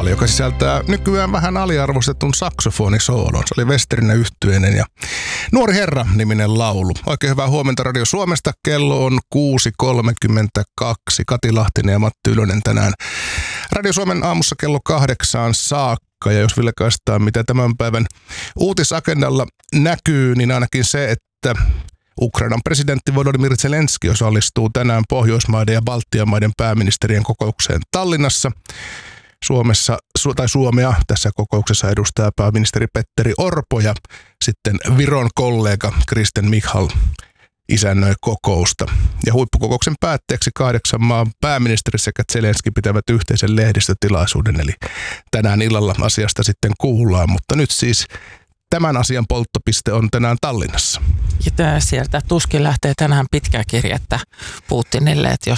kappale, joka sisältää nykyään vähän aliarvostetun saksofonisoolon. Se oli Westerinen-yhtyeinen ja Nuori herra-niminen laulu. Oikein hyvää huomenta Radio Suomesta. Kello on 6.32. Kati Lahtinen ja Matti Ylönen tänään Radio Suomen aamussa kello 8 saakka. Ja jos vilkaistaan, mitä tämän päivän uutisagendalla näkyy, niin ainakin se, että Ukrainan presidentti Volodymyr Zelenski osallistuu tänään Pohjoismaiden ja Baltian maiden pääministerien kokoukseen Tallinnassa. Suomea tässä kokouksessa edustaa pääministeri Petteri Orpo ja sitten Viron kollega Kristen Michal isännöi kokousta. Ja huippukokouksen päätteeksi 8 maan pääministeri sekä Zelenski pitävät yhteisen lehdistötilaisuuden, eli tänään illalla asiasta sitten kuullaan, mutta nyt siis tämän asian polttopiste on tänään Tallinnassa. Ja sieltä tuskin lähtee tänään pitkää kirjettä Putinille, että